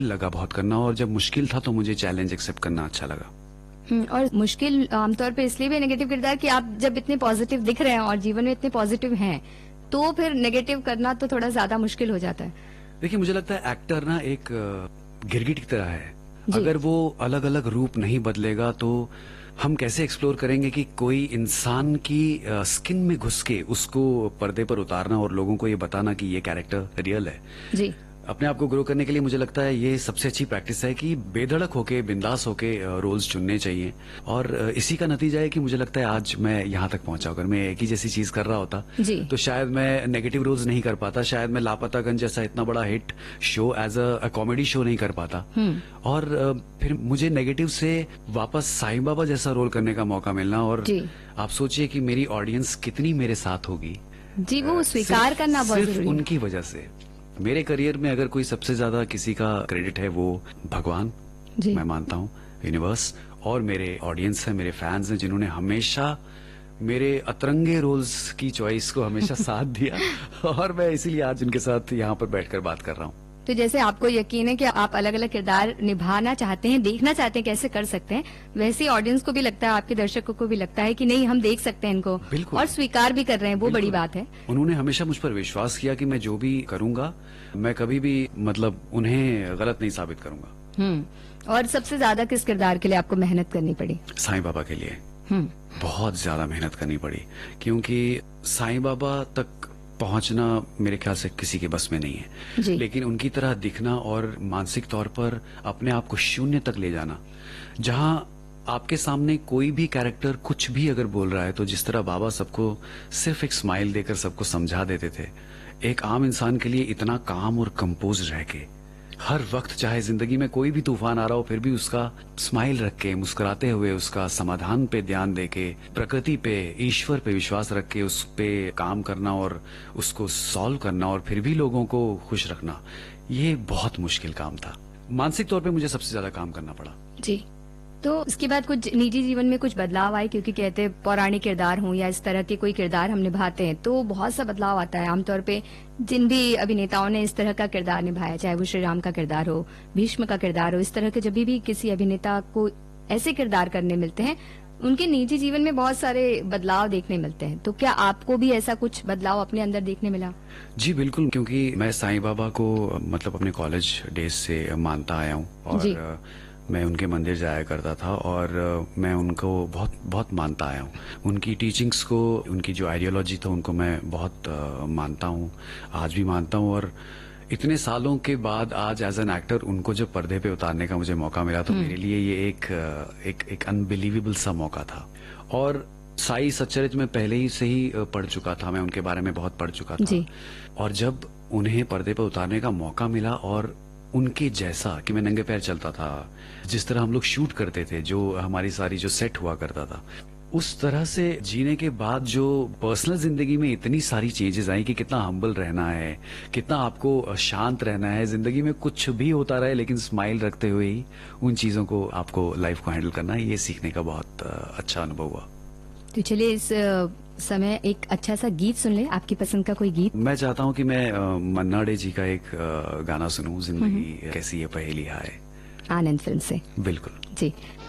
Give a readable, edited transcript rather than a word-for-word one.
लगा बहुत करना, और जब मुश्किल था तो मुझे चैलेंज एक्सेप्ट करना अच्छा लगा। और मुश्किल आमतौर पे इसलिए भी नेगेटिव किरदार कि आप जब इतने पॉजिटिव दिख रहे हैं और जीवन में इतने पॉजिटिव हैं, तो फिर नेगेटिव करना तो थोड़ा ज्यादा मुश्किल हो जाता है। देखिए, मुझे लगता है एक्टर ना एक गिरगिट की तरह है। अगर वो अलग अलग रूप नहीं बदलेगा तो हम कैसे एक्सप्लोर करेंगे कि कोई इंसान की स्किन में घुस के उसको पर्दे पर उतारना और लोगों को ये बताना कि ये कैरेक्टर रियल है। जी। अपने आप को ग्रो करने के लिए मुझे लगता है ये सबसे अच्छी प्रैक्टिस है कि बेधड़क होके, बिंदास होके रोल्स चुनने चाहिए। और इसी का नतीजा है कि मुझे लगता है आज मैं यहाँ तक पहुंचा। अगर मैं एक ही जैसी चीज कर रहा होता तो शायद मैं नेगेटिव रोल्स नहीं कर पाता, शायद मैं लापतागंज जैसा इतना बड़ा hit show as a comedy show नहीं कर पाता, और फिर मुझे नेगेटिव से वापस साईं बाबा जैसा रोल करने का मौका मिलना। और आप सोचिए कि मेरी ऑडियंस कितनी मेरे साथ होगी। जी, वो स्वीकार करना बहुत जरूरी है। उनकी वजह से मेरे करियर में अगर कोई सबसे ज्यादा किसी का क्रेडिट है वो भगवान, मैं मानता हूँ, यूनिवर्स, और मेरे ऑडियंस है, मेरे फैंस हैं, जिन्होंने हमेशा मेरे अतरंगे रोल्स की चॉइस को हमेशा साथ दिया। और मैं इसीलिए आज उनके साथ यहाँ पर बैठकर बात कर रहा हूँ। तो जैसे आपको यकीन है कि आप अलग अलग किरदार निभाना चाहते हैं, देखना चाहते हैं कैसे कर सकते हैं, वैसे ऑडियंस को भी लगता है, आपके दर्शकों को भी लगता है कि नहीं, हम देख सकते हैं इनको, और स्वीकार भी कर रहे हैं, वो बड़ी बात है। उन्होंने हमेशा मुझ पर विश्वास किया कि मैं जो भी करूंगा, मैं कभी भी मतलब उन्हें गलत नहीं साबित करूंगा। और सबसे ज्यादा किस किरदार के लिए आपको मेहनत करनी पड़ी? साईं बाबा के लिए बहुत ज्यादा मेहनत करनी पड़ी, क्योंकि साईं बाबा तक पहुंचना मेरे ख्याल से किसी के बस में नहीं है, लेकिन उनकी तरह दिखना और मानसिक तौर पर अपने आप को शून्य तक ले जाना, जहां आपके सामने कोई भी कैरेक्टर कुछ भी अगर बोल रहा है तो जिस तरह बाबा सबको सिर्फ एक स्माइल देकर सबको समझा देते थे, एक आम इंसान के लिए इतना काम और कंपोज रह के हर वक्त, चाहे जिंदगी में कोई भी तूफान आ रहा हो, फिर भी उसका स्माइल रख के, मुस्कुराते हुए उसका समाधान पे ध्यान देके, प्रकृति पे, ईश्वर पे विश्वास रख के उस पे काम करना और उसको सॉल्व करना, और फिर भी लोगों को खुश रखना, ये बहुत मुश्किल काम था। मानसिक तौर पे मुझे सबसे ज्यादा काम करना पड़ा। जी। तो इसके बाद कुछ निजी जीवन में कुछ बदलाव आए, क्योंकि कहते हैं पौराणिक किरदार हो या इस तरह के कोई किरदार हम निभाते हैं तो बहुत सा बदलाव आता है। आमतौर पे जिन भी अभिनेताओं ने इस तरह का किरदार निभाया, चाहे वो श्री राम का किरदार हो, भीष्म का किरदार हो, इस तरह के जब भी किसी अभिनेता को ऐसे किरदार करने मिलते हैं, उनके निजी जीवन में बहुत सारे बदलाव देखने मिलते हैं। तो क्या आपको भी ऐसा कुछ बदलाव अपने अंदर देखने मिला? जी बिल्कुल, क्योंकि मैं साईं बाबा को मतलब अपने कॉलेज डेज से मानता आया हूँ, और मैं उनके मंदिर जाया करता था, और मैं उनको बहुत बहुत मानता आया हूँ। उनकी टीचिंग्स को, उनकी जो आइडियोलॉजी था, उनको मैं बहुत मानता हूँ, आज भी मानता हूँ। और इतने सालों के बाद आज एज एन एक्टर उनको जब पर्दे पे उतारने का मुझे मौका मिला तो मेरे लिए ये एक अनबिलीवेबल सा मौका था। और साई सच्चरित्र में पहले ही से ही पढ़ चुका था, मैं उनके बारे में बहुत पढ़ चुका था, और जब उन्हें पर्दे पे उतारने का मौका मिला और उनके जैसा कि मैं नंगे पैर चलता था, जिस तरह हम लोग शूट करते थे, जो हमारी सारी जो सेट हुआ करता था, उस तरह से जीने के बाद जो पर्सनल जिंदगी में इतनी सारी चेंजेस आई कि कितना हम्बल रहना है, कितना आपको शांत रहना है, जिंदगी में कुछ भी होता रहे लेकिन स्माइल रखते हुए ही उन चीजों को, आपको लाइफ को हैंडल करना है, ये सीखने का बहुत अच्छा अनुभव हुआ। तो चलिए इस समय एक अच्छा सा गीत सुन ले, आपकी पसंद का कोई गीत। मैं चाहता हूँ कि मैं मन्ना डे जी का एक गाना सुनूं, जिंदगी कैसी ये पहेली है, आनंद फिल्म से। बिल्कुल जी।